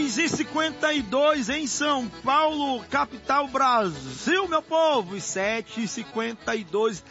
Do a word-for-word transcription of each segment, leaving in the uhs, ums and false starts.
seis e cinquenta e dois em São Paulo, capital Brasil, meu povo. E sete e cinquenta e dois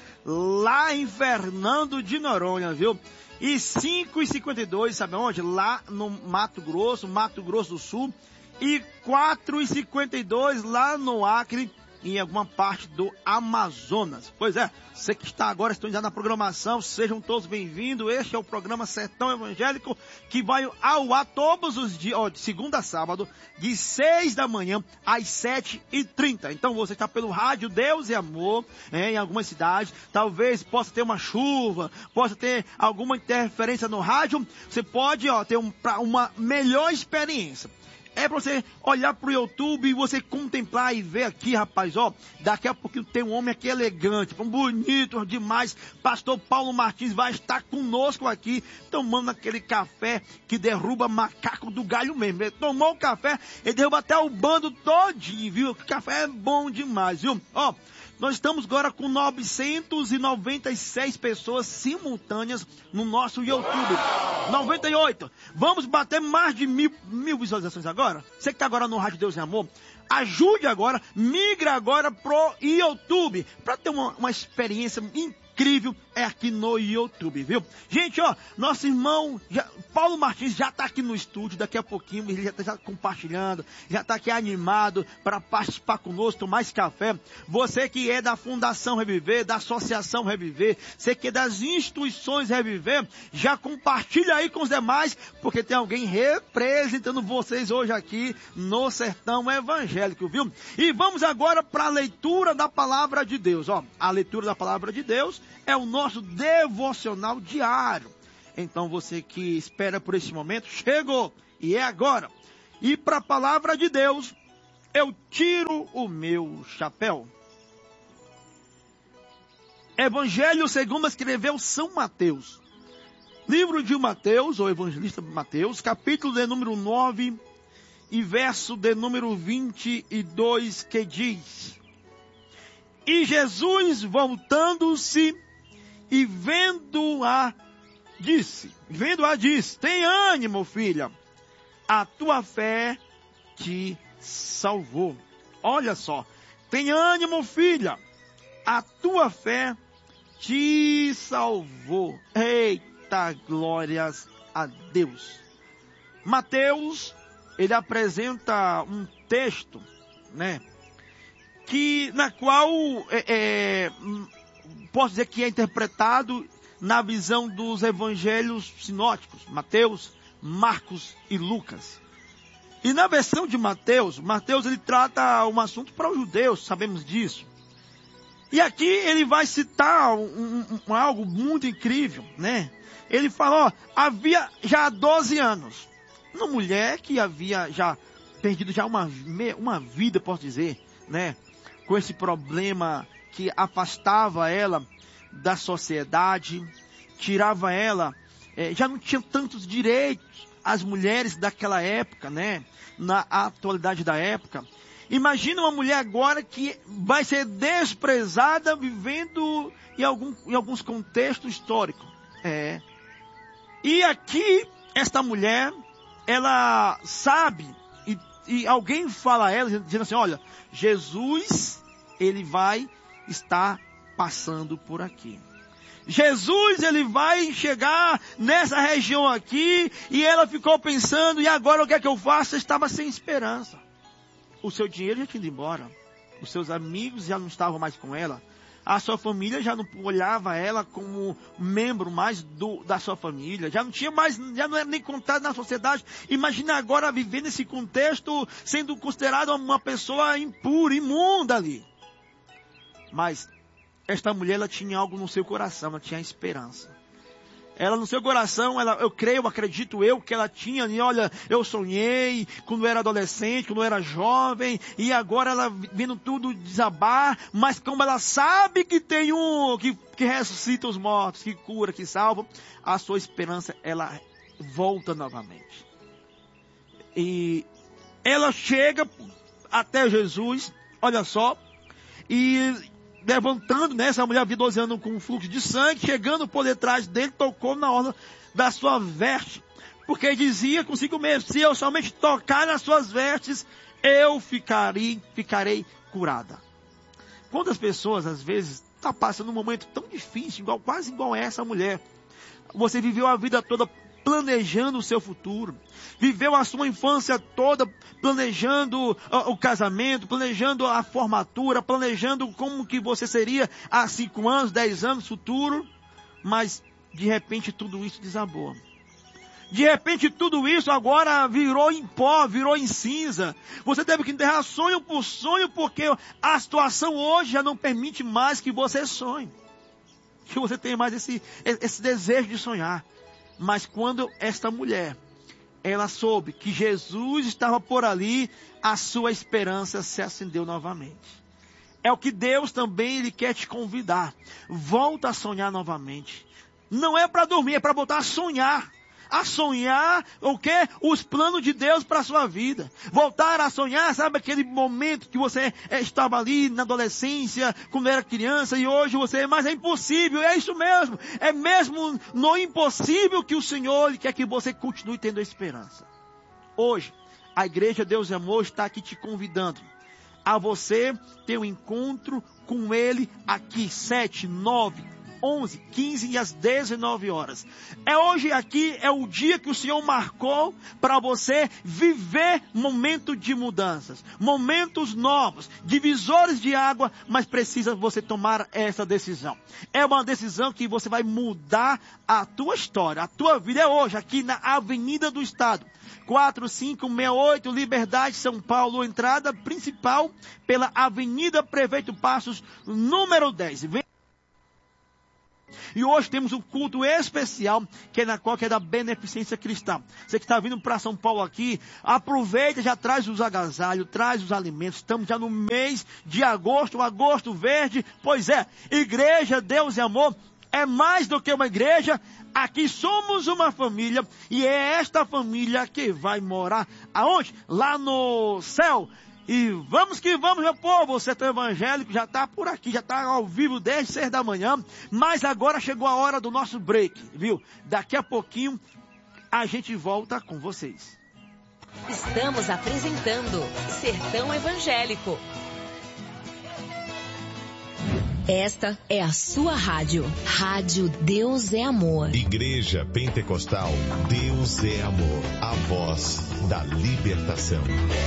lá em Fernando de Noronha, viu? E cinco e cinquenta e dois, sabe onde? Lá no Mato Grosso, Mato Grosso do Sul. E quatro e cinquenta e dois lá no Acre, em alguma parte do Amazonas. Pois é, você que está agora sintonizado na programação, sejam todos bem-vindos. Este é o programa Sertão Evangélico, que vai ao ar todos os dias, ó, de segunda a sábado, de seis da manhã às sete e trinta. Então você está pelo rádio Deus e Amor, é, em algumas cidades, talvez possa ter uma chuva, possa ter alguma interferência no rádio, você pode, ó, ter um, uma melhor experiência. É pra você olhar pro YouTube e você contemplar e ver aqui, rapaz, ó, daqui a pouquinho tem um homem aqui elegante, bonito demais, pastor Paulo Martins vai estar conosco aqui, tomando aquele café que derruba macaco do galho mesmo. Ele tomou o café, ele derruba até o bando todinho, viu? O café é bom demais, viu? Ó, nós estamos agora com novecentas e noventa e seis pessoas simultâneas no nosso YouTube. noventa e oito. Vamos bater mais de mil, mil visualizações agora? Você que está agora no Rádio Deus e Amor, ajude agora, migre agora pro YouTube, para ter uma, uma experiência incrível é aqui no YouTube, viu? Gente, ó, nosso irmão já, Paulo Martins já está aqui no estúdio, daqui a pouquinho ele já está compartilhando, já está aqui animado para participar conosco, tomar esse café. Você que é da Fundação Reviver, da Associação Reviver, você que é das instituições Reviver, já compartilha aí com os demais, porque tem alguém representando vocês hoje aqui no Sertão Evangélico, viu? E vamos agora para a leitura da Palavra de Deus, ó. A leitura da Palavra de Deus é o nosso devocional diário. Então você que espera por esse momento, chegou e é agora. E para a Palavra de Deus, eu tiro o meu chapéu. Evangelho segundo escreveu São Mateus. Livro de Mateus, ou evangelista Mateus, capítulo de número nove e verso de número vinte e dois, que diz: E Jesus, voltando-se e vendo-a, disse, vendo-a, disse, tem ânimo, filha, a tua fé te salvou. Olha só, tem ânimo, filha, a tua fé te salvou. Eita, glórias a Deus. Mateus, ele apresenta um texto, né, que, na qual, é, é, posso dizer que é interpretado na visão dos evangelhos sinóticos, Mateus, Marcos e Lucas. E na versão de Mateus, Mateus ele trata um assunto para os judeus, sabemos disso. E aqui ele vai citar um, um, um, algo muito incrível, né? Ele fala, ó, havia já há doze anos, uma mulher que havia já perdido já uma, uma vida, posso dizer, né? Com esse problema que afastava ela da sociedade, tirava ela, é, já não tinha tantos direitos as mulheres daquela época, né? Na atualidade da época. Imagina uma mulher agora que vai ser desprezada vivendo em, algum, em alguns contextos históricos. É. E aqui, esta mulher, ela sabe, e, e alguém fala a ela, dizendo assim, olha, Jesus, ele vai estar passando por aqui. Jesus, ele vai chegar nessa região aqui, e ela ficou pensando, e agora o que é que eu faço? Ela estava sem esperança. O seu dinheiro já tinha ido embora. Os seus amigos já não estavam mais com ela. A sua família já não olhava ela como membro mais do, da sua família. Já não tinha mais, já não era nem contado na sociedade. Imagina agora viver nesse contexto, sendo considerada uma pessoa impura, imunda ali. Mas esta mulher, ela tinha algo no seu coração, ela tinha esperança. Ela no seu coração, ela, eu creio, acredito eu, que ela tinha, e olha, eu sonhei quando eu era adolescente, quando eu era jovem, e agora ela vendo tudo desabar, mas como ela sabe que tem um, que, que ressuscita os mortos, que cura, que salva, a sua esperança, ela volta novamente. E ela chega até Jesus, olha só, e levantando, né, essa mulher havia doze anos com um fluxo de sangue, chegando por detrás dele, tocou na orla da sua veste, Porque dizia consigo mesmo, se eu somente tocar nas suas vestes, eu ficarei, ficarei curada. Quantas pessoas, às vezes, estão passando um momento tão difícil, igual, quase igual essa mulher. Você viveu a vida toda planejando o seu futuro. Viveu a sua infância toda planejando o casamento, planejando a formatura, planejando como que você seria há cinco anos, dez anos futuro. Mas, de repente, tudo isso desabou. De repente, tudo isso agora virou em pó, virou em cinza. Você teve que enterrar sonho por sonho, porque a situação hoje já não permite mais que você sonhe. Que você tenha mais esse, esse desejo de sonhar. Mas quando esta mulher, ela soube que Jesus estava por ali, a sua esperança se acendeu novamente. É o que Deus também ele quer te convidar. Volta a sonhar novamente. Não é para dormir, é para voltar a sonhar. A sonhar o quê? Os planos de Deus para a sua vida. Voltar a sonhar, sabe aquele momento que você estava ali na adolescência, quando era criança, e hoje você, mas é impossível, é isso mesmo. É mesmo no impossível que o Senhor quer que você continue tendo esperança. Hoje, a Igreja Deus e Amor está aqui te convidando a você ter um encontro com Ele aqui, sete, nove, onze, quinze e às dezenove horas. É hoje aqui, é o dia que o Senhor marcou para você viver momento de mudanças, momentos novos, divisores de água, mas precisa você tomar essa decisão. É uma decisão que você vai mudar a tua história, a tua vida. É hoje aqui na Avenida do Estado, quatro cinco seis oito, Liberdade, São Paulo, entrada principal pela Avenida Prefeito Passos, número dez. Vem. E hoje temos um culto especial, que é na qual que é da Beneficência Cristã. Você que está vindo para São Paulo aqui, aproveita, já traz os agasalhos, traz os alimentos. Estamos já no mês de agosto, agosto verde. Pois é, Igreja Deus e Amor é mais do que uma igreja. Aqui somos uma família, e é esta família que vai morar aonde? Lá no céu. E vamos que vamos, meu povo. O setor evangélico já está por aqui, já está ao vivo desde seis da manhã. Mas agora chegou a hora do nosso break, viu? Daqui a pouquinho a gente volta com vocês. Estamos apresentando Sertão Evangélico. Esta é a sua rádio. Rádio Deus é Amor. Igreja Pentecostal Deus é Amor. A voz da libertação.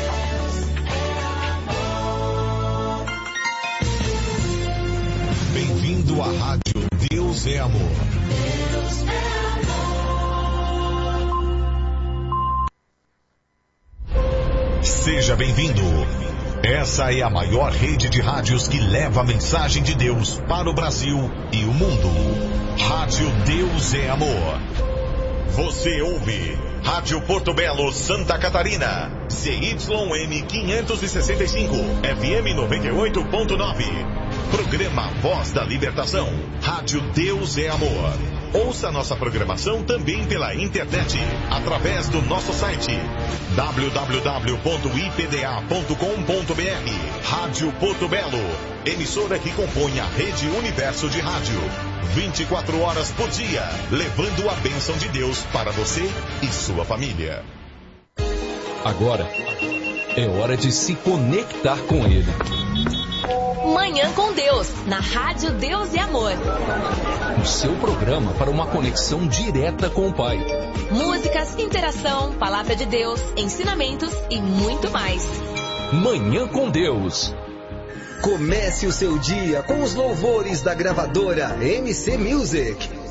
Bem-vindo à Rádio Deus é Amor. Deus é amor. Seja bem-vindo. Essa é a maior rede de rádios que leva a mensagem de Deus para o Brasil e o mundo. Rádio Deus é Amor. Você ouve Rádio Porto Belo, Santa Catarina, C Y M quinhentos e sessenta e cinco, F M noventa e oito ponto nove. Programa Voz da Libertação. Rádio Deus é Amor. Ouça nossa programação também pela internet, através do nosso site w w w ponto i p d a ponto com ponto b r. Rádio Porto Belo, emissora que compõe a Rede Universo de Rádio. vinte e quatro horas por dia, levando a bênção de Deus para você e sua família. Agora é hora de se conectar com Ele. Manhã com Deus, na Rádio Deus e Amor. O seu programa para uma conexão direta com o Pai. Músicas, interação, palavra de Deus, ensinamentos e muito mais. Manhã com Deus. Comece o seu dia com os louvores da gravadora M C Music.